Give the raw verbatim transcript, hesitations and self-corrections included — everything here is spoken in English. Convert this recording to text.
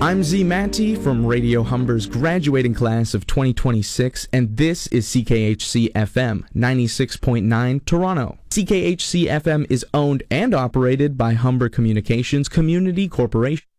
I'm Z Matty from Radio Humber's graduating class of twenty twenty-six, and this is C K H C F M ninety-six point nine Toronto. C K H C F M is owned and operated by Humber Communications Community Corporation.